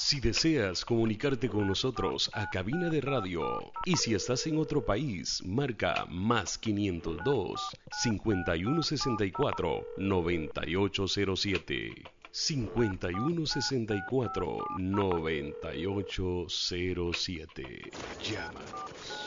Si deseas comunicarte con nosotros a cabina de radio y si estás en otro país, marca más 502 5164 9807. 5164 9807. Llámanos.